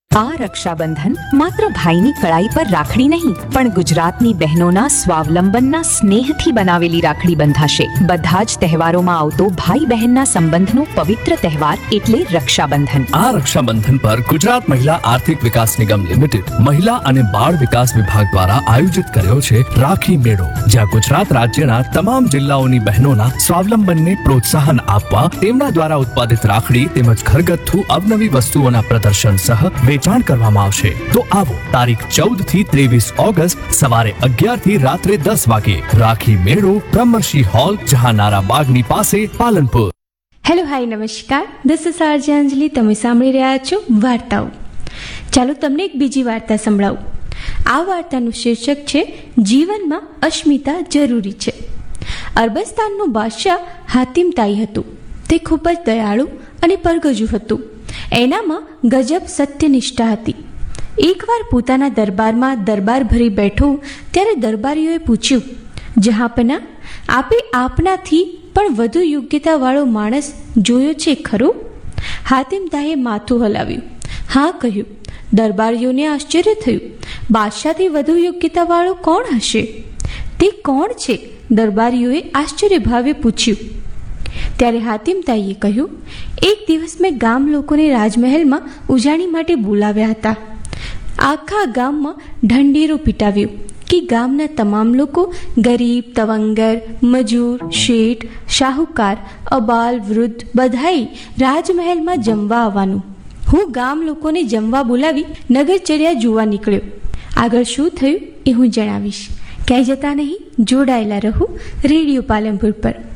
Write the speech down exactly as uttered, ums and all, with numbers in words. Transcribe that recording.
આ રક્ષાબંધન માત્ર ભાઈની કળાઈ પર રાખડી નહીં, પણ ગુજરાતની બહેનોના સ્વાવલંબનના સ્નેહથી બનાવેલી રાખડી બંધાશે. બધા જ તહેવારોમાં આવતો ભાઈ બહેનના સંબંધનો પવિત્ર તહેવાર એટલે રક્ષાબંધન. આ રક્ષાબંધન પર ગુજરાત મહિલા આર્થિક વિકાસ નિગમ લિમિટેડ મહિલા અને બાળ વિકાસ વિભાગ દ્વારા આયોજિત કર્યો છે રાખી મેળો, જ્યાં ગુજરાત રાજ્યના તમામ જિલ્લાઓની બહેનોના સ્વાવલંબનને પ્રોત્સાહન આપવા તેમના દ્વારા ઉત્પાદિત રાખડી તેમજ ઘરગથ્થુ અવનવી વસ્તુઓના પ્રદર્શન સહ વેચાણ કરવામાં આવશે. તો આવો તારીખ ચૌદ થી ત્રેવીસ ઓગસ્ટ સવારે અગિયાર થી રાત્રે દસ વાગે રાખી મેળો, બ્રહ્મર્ષિ હોલ, જહાનારા બાગની પાસે, પાલનપુર. હેલો, હાય, નમસ્કાર. દિસ ઇઝ આરજે અંજલિ. તમે સાંભળી રહ્યા છો વાર્તાઓ. ચાલો તમને એક બીજી વાર્તા સંભળાવું. આ વાર્તાનું શીર્ષક છે જીવનમાં અસ્મિતા જરૂરી છે. અરબસ્તાનનું બાદશાહ હાતિમ તાઈ હતું. તે ખૂબ જ દયાળુ અને પરગજુ હતું. એનામાં ગજબ સત્યનિષ્ઠા હતી. એકવાર પોતાના દરબારમાં દરબાર ભરી બેઠો ત્યારે દરબારીઓએ પૂછ્યું, જહાંપના, આપે આપનાથી પણ વધુ યોગ્યતાવાળો માણસ જોયો છે ખરો? હાતિમતાએ માથું હલાવ્યું. હા કહ્યું. દરબારીઓને આશ્ચર્ય થયું. બાદશાહથી વધુ યોગ્યતાવાળો કોણ હશે? તે કોણ છે? દરબારીઓએ આશ્ચર્યભાવે પૂછ્યું. ત્યારે હાતિમતાઈએ કહ્યું, એક દિવસ મેં ગામ લોકોને રાજમહેલમાં ઉજાણી માટે બોલાવ્યા હતા. આખા ગામમાં ઢંઢેરો પીટાવ્યો કે ગામના તમામ લોકો, ગરીબ, તવંગર, મજૂર, શેઠ, શાહુકાર, અબાલ, વૃદ્ધ બધાએ રાજમહેલમાં જમવા આવવાનું. હું ગામ લોકોને જમવા બોલાવી નગરચર્યા જોવા નીકળ્યો. આગળ શું થયું એ હું જણાવીશ. ક્યાંય જતા નહીં, જોડાયેલા રહો રેડિયો પાલનપુર પર.